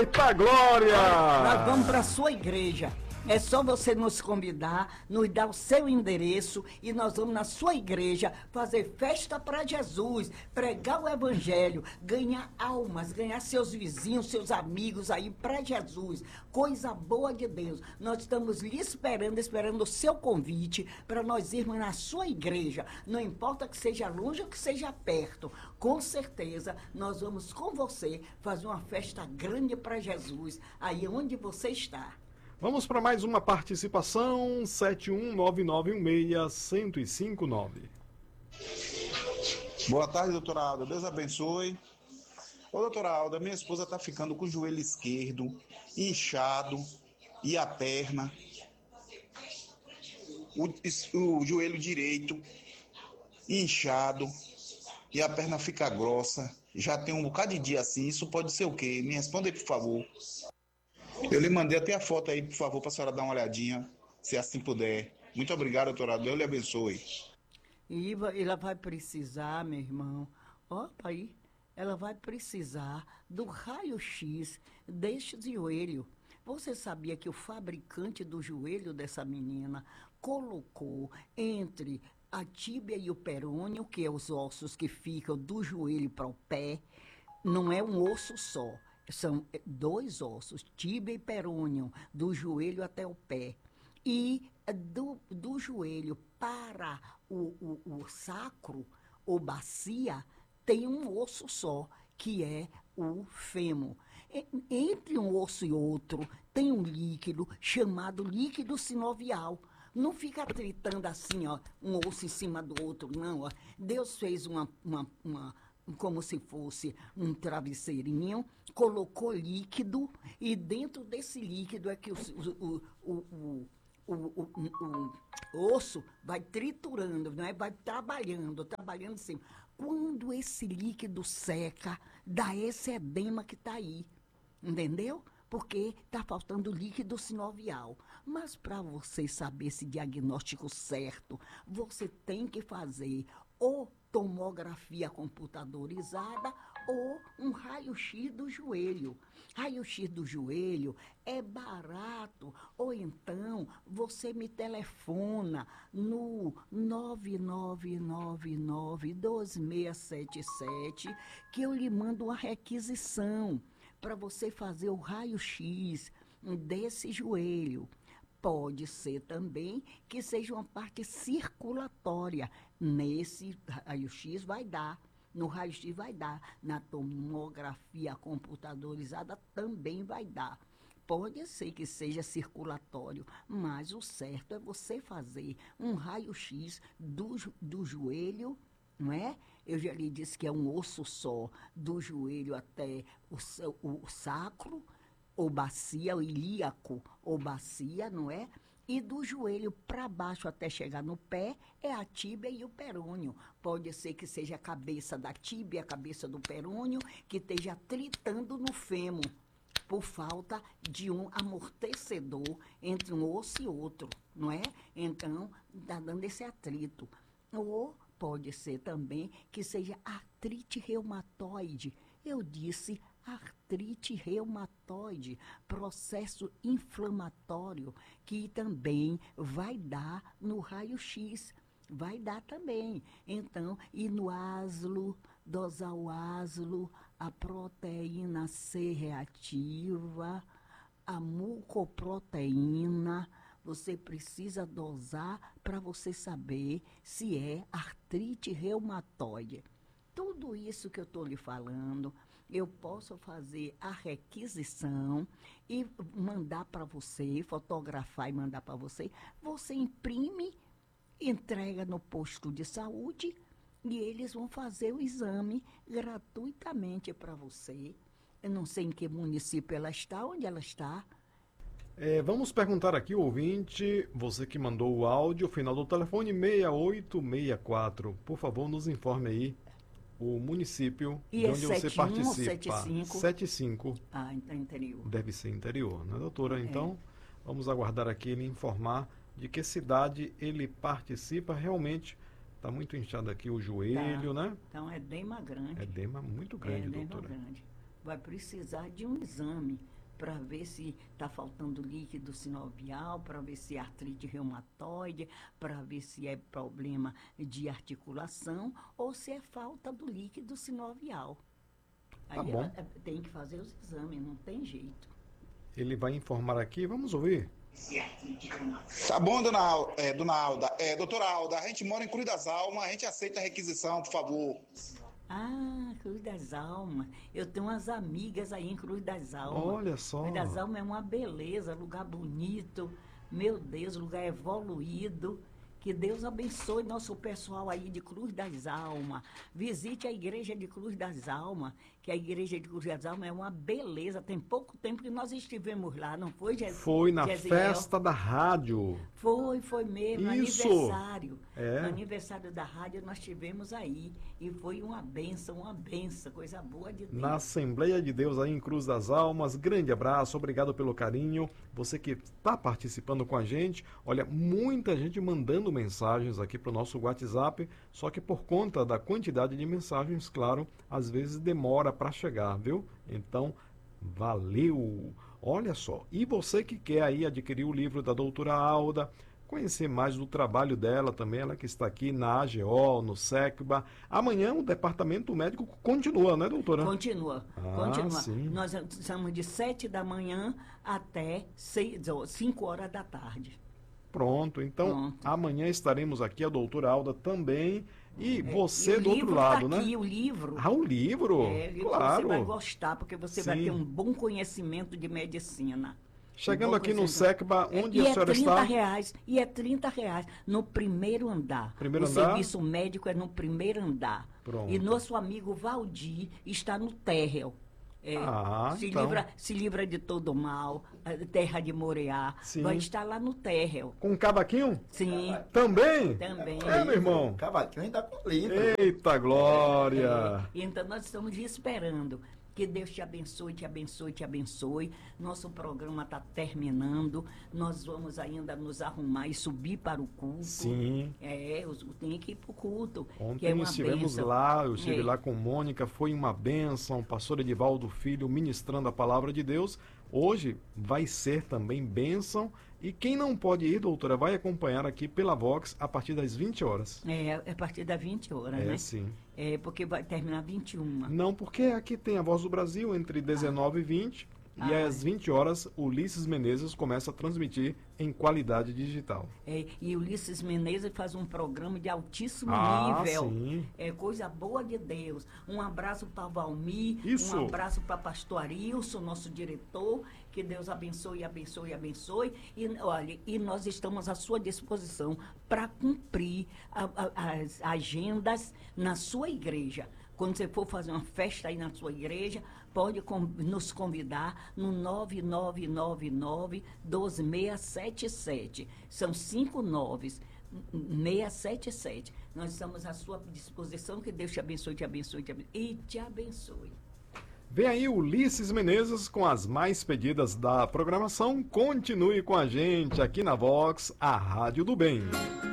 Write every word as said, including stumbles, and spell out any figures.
Eita glória! Nós vamos para a sua igreja. É só você nos convidar, nos dar o seu endereço e nós vamos na sua igreja fazer festa para Jesus, pregar o evangelho, ganhar almas, ganhar seus vizinhos, seus amigos aí para Jesus. Coisa boa de Deus. Nós estamos lhe esperando, esperando o seu convite para nós irmos na sua igreja. Não importa que seja longe ou que seja perto. Com certeza nós vamos com você fazer uma festa grande para Jesus aí onde você está. Vamos para mais uma participação, sete um nove nove um seis, um zero cinco nove. Boa tarde, doutora Alda. Deus abençoe. Ô, doutora Alda, minha esposa está ficando com o joelho esquerdo inchado e a perna, o, o joelho direito inchado e a perna fica grossa. Já tem um bocado de dia assim. Isso pode ser o quê? Me responda aí, por favor. Eu lhe mandei até a foto aí, por favor, para a senhora dar uma olhadinha, se assim puder. Muito obrigado, doutora. Deus lhe abençoe. E ela vai precisar, meu irmão, opa aí, ela vai precisar do raio-x deste joelho. Você sabia que o fabricante do joelho dessa menina colocou entre a tíbia e o perônio, que é os ossos que ficam do joelho para o pé, não é um osso só. São dois ossos, tíbia e perônio, do joelho até o pé. E do, do joelho para o, o, o sacro, ou bacia, tem um osso só, que é o fêmur. Entre um osso e outro, tem um líquido chamado líquido sinovial. Não fica tritando assim, ó, um osso em cima do outro, não. Ó. Deus fez uma... uma, uma como se fosse um travesseirinho, colocou líquido e dentro desse líquido é que o, o, o, o, o, o, o osso vai triturando, não é? Vai trabalhando, trabalhando assim. Quando esse líquido seca, dá esse edema que está aí, entendeu? Porque está faltando líquido sinovial. Mas para você saber esse diagnóstico certo, você tem que fazer ou tomografia computadorizada ou um raio-x do joelho. Raio-x do joelho é barato. Ou então você me telefona no nove nove nove nove, dois seis sete sete que eu lhe mando uma requisição para você fazer o raio-x desse joelho. Pode ser também que seja uma parte circulatória. Nesse raio-x vai dar, no raio-x vai dar, na tomografia computadorizada também vai dar. Pode ser que seja circulatório, mas o certo é você fazer um raio-x do, do joelho, não é? Eu já lhe disse que é um osso só, do joelho até o, o, o sacro, ou bacia, o ilíaco, ou bacia, não é? E do joelho para baixo até chegar no pé é a tíbia e o perônio. Pode ser que seja a cabeça da tíbia, a cabeça do perônio, que esteja tritando no fêmur, por falta de um amortecedor entre um osso e outro, não é? Então, está dando esse atrito. Ou pode ser também que seja artrite reumatoide. Eu disse artrite reumatoide, processo inflamatório, que também vai dar no raio-x, vai dar também. Então, e no aslo, dosar o aslo, a proteína C reativa, a mucoproteína, você precisa dosar para você saber se é artrite reumatoide. Tudo isso que eu estou lhe falando, eu posso fazer a requisição e mandar para você, fotografar e mandar para você. Você imprime, entrega no posto de saúde e eles vão fazer o exame gratuitamente para você. Eu não sei em que município ela está, onde ela está. É, vamos perguntar aqui, ouvinte, você que mandou o áudio, final do telefone seis oito seis quatro. Por favor, nos informe aí o município e de é onde você sete um ou participa. setenta e cinco? setenta e cinco. Ah, então interior. Deve ser interior, né, doutora? É. Então, vamos aguardar aqui ele informar de que cidade ele participa. Realmente, está muito inchado aqui o joelho, Tá. né? Então é edema grande. Edema muito grande, é edema doutora. grande. Vai precisar de um exame para ver se está faltando líquido sinovial, para ver se é artrite reumatoide, para ver se é problema de articulação ou se é falta do líquido sinovial. Tá Aí bom. ela, é, tem que fazer os exames, não tem jeito. Ele vai informar aqui, vamos ouvir. Tá bom, dona, Al- é, dona Alda? É, doutora Alda, a gente mora em Cruz das Almas, a gente aceita a requisição, por favor. Ah, Cruz das Almas. Eu tenho umas amigas aí em Cruz das Almas. Olha só. Cruz das Almas é uma beleza, lugar bonito. Meu Deus, lugar evoluído. Que Deus abençoe nosso pessoal aí de Cruz das Almas. Visite a igreja de Cruz das Almas, que a igreja de Cruz das Almas é uma beleza. Tem pouco tempo que nós estivemos lá, não foi, Gesiel? Foi na festa da rádio. Foi, foi mesmo, no Isso. aniversário. É. No aniversário da rádio nós tivemos aí. E foi uma benção, uma benção, coisa boa de Deus. Na Assembleia de Deus aí em Cruz das Almas. Grande abraço, obrigado pelo carinho. Você que está participando com a gente. Olha, muita gente mandando mensagens aqui para o nosso WhatsApp, só que por conta da quantidade de mensagens, claro, às vezes demora para chegar, viu? Então, valeu! Olha só, e você que quer aí adquirir o livro da doutora Alda, conhecer mais do trabalho dela também, ela que está aqui na A G O, no SECBA. Amanhã o departamento médico continua, né, doutora? Continua, Ah, continua. sim. Nós estamos de sete da manhã até seis, ou cinco horas da tarde. Pronto, então Pronto. amanhã estaremos aqui, a doutora Alda também, e você E o do outro livro lado, tá né? aqui, o livro. Ah, o livro, É, o livro claro. você vai gostar, porque você vai Sim. ter um bom conhecimento de medicina. Chegando Um bom aqui no conhecimento. SECBA, onde e a é senhora trinta está? reais, e é trinta reais no primeiro andar. Primeiro o andar? serviço médico é no primeiro andar. Pronto. E nosso amigo Valdir está no térreo. É, Ah, se, então. livra, se livra de todo mal, a terra de Moreá. Sim. Vai estar lá no térreo. Com um cavaquinho? Sim, Também? também. É, meu irmão. Cavaquinho ainda com livro. Eita glória! É, então nós estamos esperando. Que Deus te abençoe, te abençoe, te abençoe. Nosso programa está terminando. Nós vamos ainda nos arrumar e subir para o culto. Sim. É, os- tem que ir para o culto. que Ontem é uma estivemos bênção. lá, eu estive É. lá com Mônica, foi uma bênção, pastor Edivaldo Filho ministrando a palavra de Deus. Hoje vai ser também bênção. E quem não pode ir, doutora, vai acompanhar aqui pela Vox a partir das vinte horas. É, é a partir das vinte horas, É, né? sim. É, porque vai terminar vinte e uma. Não, porque aqui tem a Voz do Brasil entre dezenove e vinte. E Ah. às vinte horas, Ulisses Menezes começa a transmitir em qualidade digital. É, e Ulisses Menezes faz um programa de altíssimo Ah, nível. sim. É coisa boa de Deus. Um abraço para Valmir, Isso. um abraço para pastor Arilson, nosso diretor. Que Deus abençoe, abençoe, abençoe. E, olha, e nós estamos à sua disposição para cumprir a- a- as agendas na sua igreja. Quando você for fazer uma festa aí na sua igreja, pode com- nos convidar no nove nove nove nove, dois seis sete sete. São cinco noves, seis sete sete. Nós estamos à sua disposição. Que Deus te abençoe, te abençoe, te abençoe e te abençoe. Vem aí Ulisses Menezes com as mais pedidas da programação. Continue com a gente aqui na Vox, a Rádio do Bem.